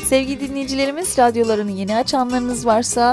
Sevgili dinleyicilerimiz, radyolarını yeni açanlarınız varsa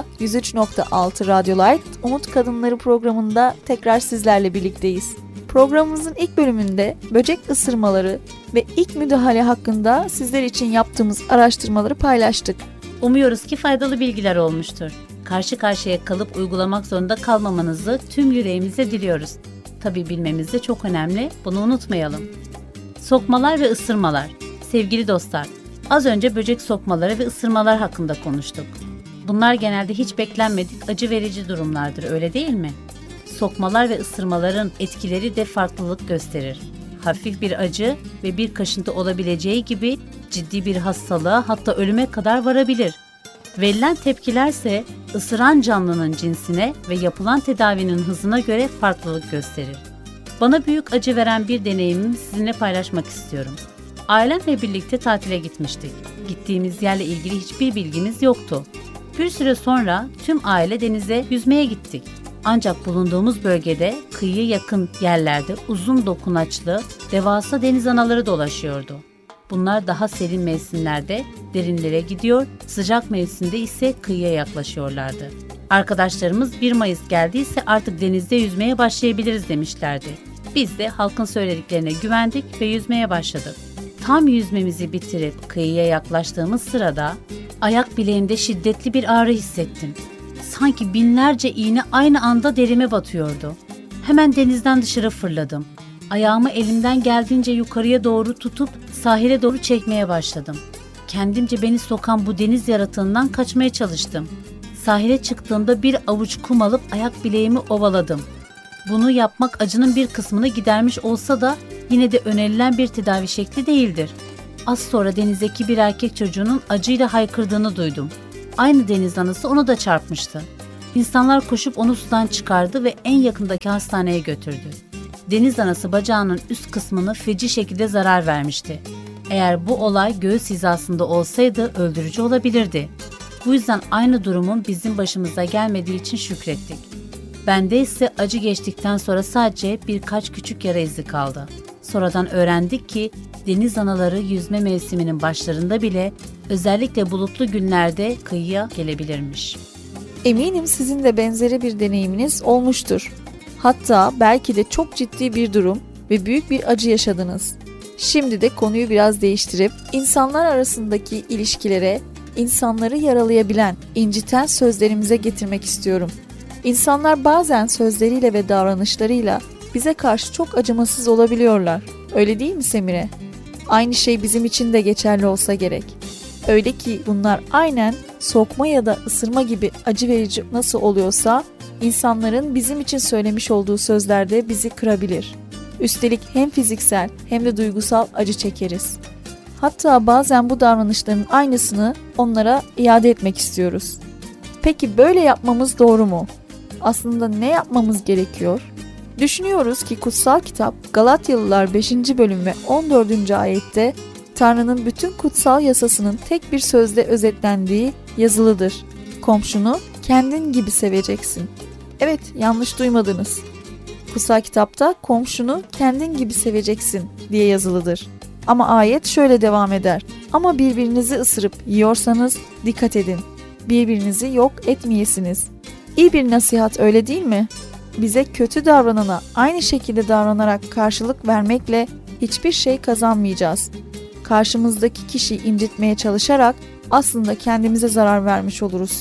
103.6 Radyo Light Umut Kadınları programında tekrar sizlerle birlikteyiz. Programımızın ilk bölümünde böcek ısırmaları ve ilk müdahale hakkında sizler için yaptığımız araştırmaları paylaştık. Umuyoruz ki faydalı bilgiler olmuştur. Karşı karşıya kalıp uygulamak zorunda kalmamanızı tüm yüreğimize diliyoruz. Tabii bilmemiz de çok önemli, bunu unutmayalım. Sokmalar ve ısırmalar. Sevgili dostlar, az önce böcek sokmaları ve ısırmalar hakkında konuştuk. Bunlar genelde hiç beklenmedik acı verici durumlardır, öyle değil mi? Sokmalar ve ısırmaların etkileri de farklılık gösterir. Hafif bir acı ve bir kaşıntı olabileceği gibi ciddi bir hastalığa, hatta ölüme kadar varabilir. Verilen tepkilerse ısıran canlının cinsine ve yapılan tedavinin hızına göre farklılık gösterir. Bana büyük acı veren bir deneyimimi sizinle paylaşmak istiyorum. Ailemle birlikte tatile gitmiştik. Gittiğimiz yerle ilgili hiçbir bilgimiz yoktu. Bir süre sonra tüm aile denize yüzmeye gittik. Ancak bulunduğumuz bölgede kıyıya yakın yerlerde uzun dokunaçlı devasa deniz anaları dolaşıyordu. Bunlar daha serin mevsimlerde derinlere gidiyor, sıcak mevsimde ise kıyıya yaklaşıyorlardı. Arkadaşlarımız 1 Mayıs geldiyse artık denizde yüzmeye başlayabiliriz demişlerdi. Biz de halkın söylediklerine güvendik ve yüzmeye başladık. Tam yüzmemizi bitirip kıyıya yaklaştığımız sırada ayak bileğimde şiddetli bir ağrı hissettim. Sanki binlerce iğne aynı anda derime batıyordu. Hemen denizden dışarı fırladım. Ayağımı elimden geldiğince yukarıya doğru tutup sahile doğru çekmeye başladım. Kendimce beni sokan bu deniz yaratığından kaçmaya çalıştım. Sahile çıktığımda bir avuç kum alıp ayak bileğimi ovaladım. Bunu yapmak acının bir kısmını gidermiş olsa da yine de önerilen bir tedavi şekli değildir. Az sonra denizdeki bir erkek çocuğunun acıyla haykırdığını duydum. Aynı deniz anası onu da çarpmıştı. İnsanlar koşup onu sudan çıkardı ve en yakındaki hastaneye götürdü. Deniz anası bacağının üst kısmını feci şekilde zarar vermişti. Eğer bu olay göğüs hizasında olsaydı öldürücü olabilirdi. Bu yüzden aynı durumun bizim başımıza gelmediği için şükrettik. Bende ise acı geçtikten sonra sadece birkaç küçük yara izi kaldı. Sonradan öğrendik ki deniz anaları yüzme mevsiminin başlarında bile özellikle bulutlu günlerde kıyıya gelebilirmiş. Eminim sizin de benzeri bir deneyiminiz olmuştur. Hatta belki de çok ciddi bir durum ve büyük bir acı yaşadınız. Şimdi de konuyu biraz değiştirip insanlar arasındaki ilişkilere, insanları yaralayabilen, inciten sözlerimize getirmek istiyorum. İnsanlar bazen sözleriyle ve davranışlarıyla bize karşı çok acımasız olabiliyorlar. Öyle değil mi Semire? Aynı şey bizim için de geçerli olsa gerek. Öyle ki bunlar aynen sokma ya da ısırma gibi acı verici nasıl oluyorsa insanların bizim için söylemiş olduğu sözlerde bizi kırabilir. Üstelik hem fiziksel hem de duygusal acı çekeriz. Hatta bazen bu davranışların aynısını onlara iade etmek istiyoruz. Peki böyle yapmamız doğru mu? Aslında ne yapmamız gerekiyor? Düşünüyoruz ki kutsal kitap Galatyalılar 5. bölüm ve 14. ayette Tanrı'nın bütün kutsal yasasının tek bir sözde özetlendiği yazılıdır. Komşunu kendin gibi seveceksin. Evet, yanlış duymadınız. Kutsal kitapta komşunu kendin gibi seveceksin diye yazılıdır. Ama ayet şöyle devam eder. Ama birbirinizi ısırıp yiyorsanız dikkat edin. Birbirinizi yok etmeyesiniz. İyi bir nasihat, öyle değil mi? Bize kötü davranana aynı şekilde davranarak karşılık vermekle hiçbir şey kazanmayacağız. Karşımızdaki kişiyi incitmeye çalışarak aslında kendimize zarar vermiş oluruz.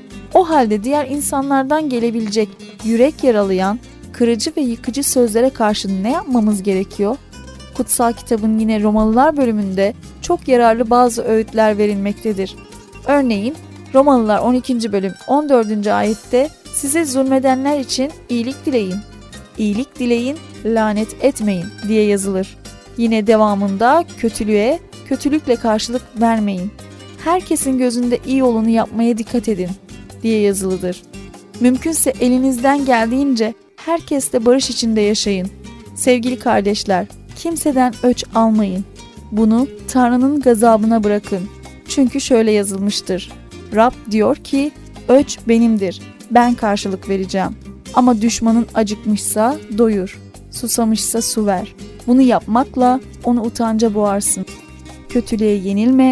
O halde diğer insanlardan gelebilecek yürek yaralayan, kırıcı ve yıkıcı sözlere karşı ne yapmamız gerekiyor? Kutsal kitabın yine Romalılar bölümünde çok yararlı bazı öğütler verilmektedir. Örneğin Romalılar 12. bölüm 14. ayette size zulmedenler için iyilik dileyin. İyilik dileyin, lanet etmeyin diye yazılır. Yine devamında kötülüğe kötülükle karşılık vermeyin. Herkesin gözünde iyi olanı yapmaya dikkat edin diye yazılıdır. Mümkünse elinizden geldiğince herkesle barış içinde yaşayın. Sevgili kardeşler, kimseden öç almayın. Bunu Tanrı'nın gazabına bırakın. Çünkü şöyle yazılmıştır. Rab diyor ki, öç benimdir, ben karşılık vereceğim. Ama düşmanın acıkmışsa doyur, susamışsa su ver. Bunu yapmakla onu utanca boğarsın. Kötülüğe yenilme,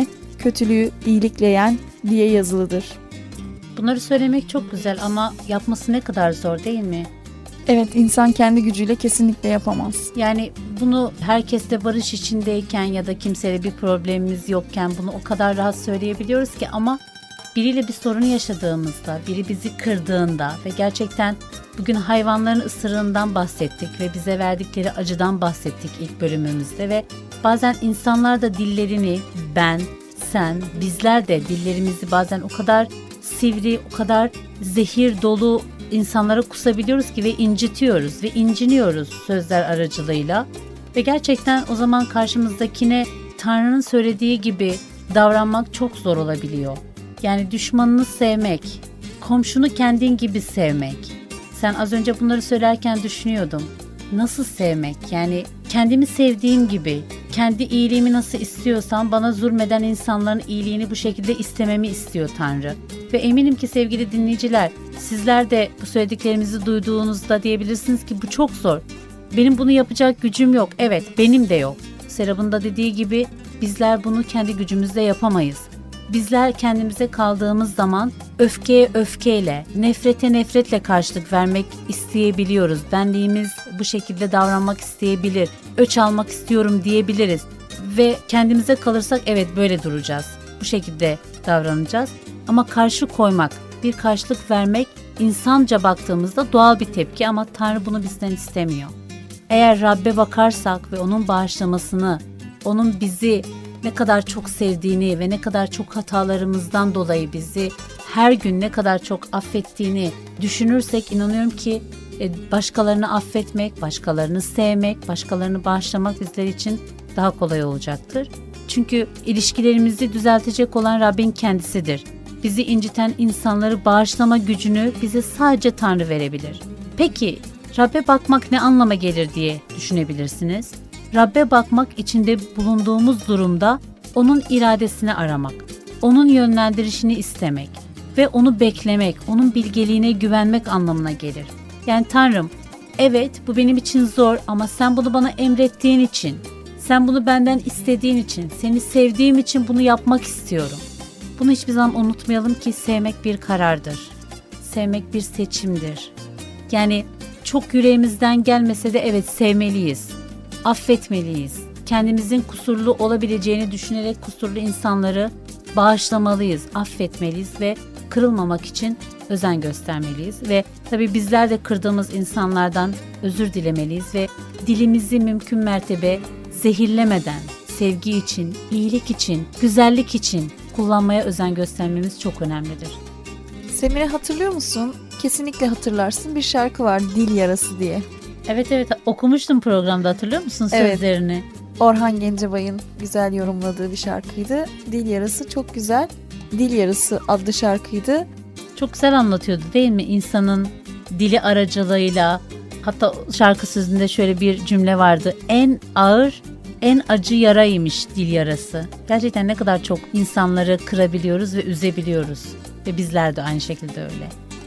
kötülüğü iyilikleyen diye yazılıdır. Bunları söylemek çok güzel ama yapması ne kadar zor değil mi? Evet, insan kendi gücüyle kesinlikle yapamaz. Yani bunu herkesle barış içindeyken ya da kimseyle bir problemimiz yokken bunu o kadar rahat söyleyebiliyoruz ki, ama biriyle bir sorun yaşadığımızda, biri bizi kırdığında ve gerçekten bugün hayvanların ısırığından bahsettik ve bize verdikleri acıdan bahsettik ilk bölümümüzde ve bazen insanlar da dillerini, ben, sen, bizler de dillerimizi bazen o kadar sivri, o kadar zehir dolu insanlara kusabiliyoruz ki ve incitiyoruz ve inciniyoruz sözler aracılığıyla. Ve gerçekten o zaman karşımızdakine Tanrı'nın söylediği gibi davranmak çok zor olabiliyor. Yani düşmanını sevmek, komşunu kendin gibi sevmek. Sen az önce bunları söylerken düşünüyordum. Nasıl sevmek? Yani kendimi sevdiğim gibi, kendi iyiliğimi nasıl istiyorsam bana zulmeden insanların iyiliğini bu şekilde istememi istiyor Tanrı. Ve eminim ki sevgili dinleyiciler, sizler de bu söylediklerimizi duyduğunuzda diyebilirsiniz ki bu çok zor. Benim bunu yapacak gücüm yok. Evet, benim de yok. Serap'ın da dediği gibi bizler bunu kendi gücümüzle yapamayız. Bizler kendimize kaldığımız zaman öfkeye öfkeyle, nefrete nefretle karşılık vermek isteyebiliyoruz. Benliğimiz bu şekilde davranmak isteyebilir. Öç almak istiyorum diyebiliriz. Ve kendimize kalırsak evet böyle duracağız. Bu şekilde davranacağız. Ama karşı koymak, bir karşılık vermek insanca baktığımızda doğal bir tepki ama Tanrı bunu bizden istemiyor. Eğer Rabbe bakarsak ve onun bağışlamasını, onun bizi ne kadar çok sevdiğini ve ne kadar çok hatalarımızdan dolayı bizi her gün ne kadar çok affettiğini düşünürsek inanıyorum ki başkalarını affetmek, başkalarını sevmek, başkalarını bağışlamak bizler için daha kolay olacaktır. Çünkü ilişkilerimizi düzeltecek olan Rabbin kendisidir. Bizi inciten insanları bağışlama gücünü bize sadece Tanrı verebilir. Peki Rabbe bakmak ne anlama gelir diye düşünebilirsiniz. Rabbe bakmak içinde bulunduğumuz durumda onun iradesini aramak, onun yönlendirişini istemek ve onu beklemek, onun bilgeliğine güvenmek anlamına gelir. Yani Tanrım, evet bu benim için zor ama sen bunu bana emrettiğin için, sen bunu benden istediğin için, seni sevdiğim için bunu yapmak istiyorum. Bunu hiçbir zaman unutmayalım ki sevmek bir karardır. Sevmek bir seçimdir. Yani çok yüreğimizden gelmese de evet sevmeliyiz. Affetmeliyiz. Kendimizin kusurlu olabileceğini düşünerek kusurlu insanları bağışlamalıyız, affetmeliyiz ve kırılmamak için özen göstermeliyiz. Ve tabii bizler de kırdığımız insanlardan özür dilemeliyiz ve dilimizi mümkün mertebe zehirlemeden, sevgi için, iyilik için, güzellik için kullanmaya özen göstermemiz çok önemlidir. Semire, hatırlıyor musun? Kesinlikle hatırlarsın, bir şarkı var Dil Yarası diye. Evet okumuştum programda, hatırlıyor musun sözlerini? Evet. Orhan Gencebay'ın güzel yorumladığı bir şarkıydı. Dil Yarası çok güzel. Dil Yarası adlı şarkıydı. Çok güzel anlatıyordu değil mi? İnsanın dili aracılığıyla, hatta şarkı sözünde şöyle bir cümle vardı. En ağır, en acı yaraymış dil yarası. Gerçekten ne kadar çok insanları kırabiliyoruz ve üzebiliyoruz. Ve bizler de aynı şekilde öyle.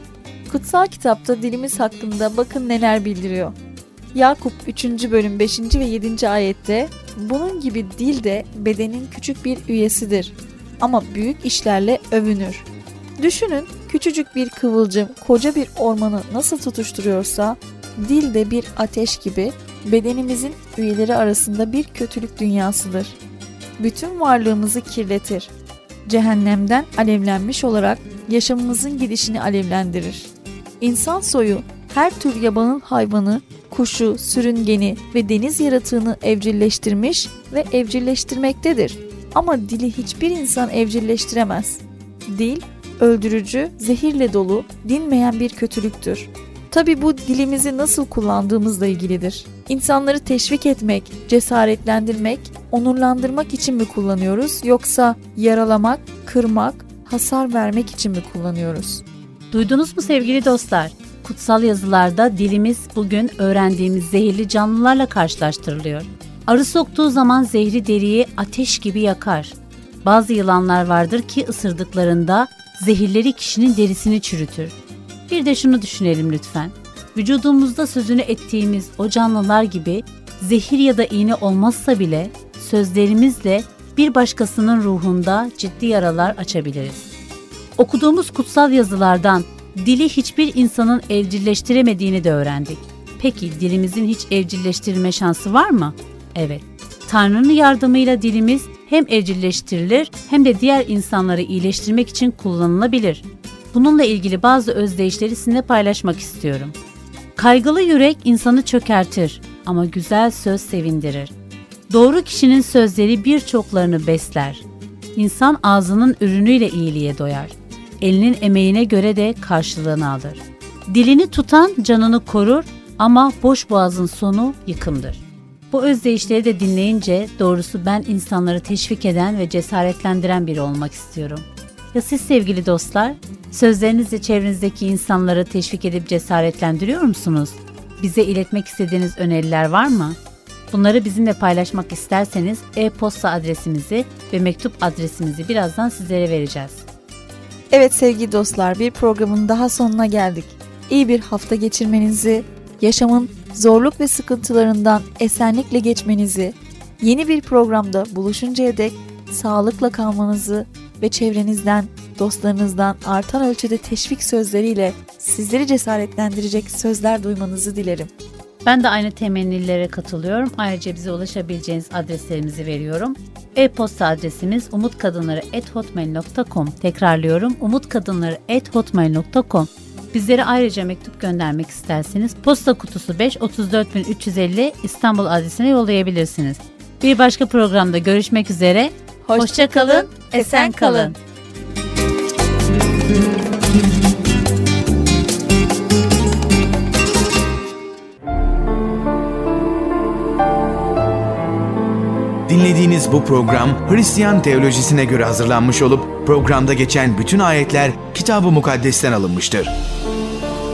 Kutsal kitapta dilimiz hakkında bakın neler bildiriyor. Yakup 3. bölüm 5. ve 7. ayette bunun gibi dil de bedenin küçük bir üyesidir ama büyük işlerle övünür. Düşünün, küçücük bir kıvılcım koca bir ormanı nasıl tutuşturuyorsa dil de bir ateş gibi bedenimizin üyeleri arasında bir kötülük dünyasıdır. Bütün varlığımızı kirletir. Cehennemden alevlenmiş olarak yaşamımızın gidişini alevlendirir. İnsan soyu her tür yabanıl hayvanı, kuşu, sürüngeni ve deniz yaratığını evcilleştirmiş ve evcilleştirmektedir. Ama dili hiçbir insan evcilleştiremez. Dil, öldürücü, zehirle dolu, dinmeyen bir kötülüktür. Tabii bu dilimizi nasıl kullandığımızla ilgilidir. İnsanları teşvik etmek, cesaretlendirmek, onurlandırmak için mi kullanıyoruz yoksa yaralamak, kırmak, hasar vermek için mi kullanıyoruz? Duydunuz mu sevgili dostlar? Kutsal yazılarda dilimiz bugün öğrendiğimiz zehirli canlılarla karşılaştırılıyor. Arı soktuğu zaman zehri deriyi ateş gibi yakar. Bazı yılanlar vardır ki ısırdıklarında zehirleri kişinin derisini çürütür. Bir de şunu düşünelim lütfen. Vücudumuzda sözünü ettiğimiz o canlılar gibi zehir ya da iğne olmazsa bile sözlerimizle bir başkasının ruhunda ciddi yaralar açabiliriz. Okuduğumuz kutsal yazılardan dili hiçbir insanın evcilleştiremediğini de öğrendik. Peki dilimizin hiç evcilleştirilme şansı var mı? Evet. Tanrı'nın yardımıyla dilimiz hem evcilleştirilir hem de diğer insanları iyileştirmek için kullanılabilir. Bununla ilgili bazı özdeyişleri sizinle paylaşmak istiyorum. Kaygılı yürek insanı çökertir ama güzel söz sevindirir. Doğru kişinin sözleri birçoklarını besler. İnsan ağzının ürünüyle iyiliğe doyar. Elinin emeğine göre de karşılığını alır. Dilini tutan canını korur ama boş boğazın sonu yıkımdır. Bu özdeyişleri de dinleyince doğrusu ben insanları teşvik eden ve cesaretlendiren biri olmak istiyorum. Ya siz sevgili dostlar? Sözlerinizle çevrenizdeki insanları teşvik edip cesaretlendiriyor musunuz? Bize iletmek istediğiniz öneriler var mı? Bunları bizimle paylaşmak isterseniz e-posta adresimizi ve mektup adresimizi birazdan sizlere vereceğiz. Evet sevgili dostlar, bir programın daha sonuna geldik. İyi bir hafta geçirmenizi, yaşamın zorluk ve sıkıntılarından esenlikle geçmenizi, yeni bir programda buluşuncaya dek sağlıkla kalmanızı ve çevrenizden, dostlarınızdan artan ölçüde teşvik sözleriyle sizleri cesaretlendirecek sözler duymanızı dilerim. Ben de aynı temennilere katılıyorum. Ayrıca bize ulaşabileceğiniz adreslerimizi veriyorum. E-posta adresimiz umutkadınları@hotmail.com. Tekrarlıyorum, umutkadınları@hotmail.com. Bizlere ayrıca mektup göndermek isterseniz posta kutusu 5 34350 İstanbul adresine yollayabilirsiniz. Bir başka programda görüşmek üzere. Hoşça kalın, esen kalın. Dinlediğiniz bu program Hristiyan teolojisine göre hazırlanmış olup programda geçen bütün ayetler Kitab-ı Mukaddes'ten alınmıştır.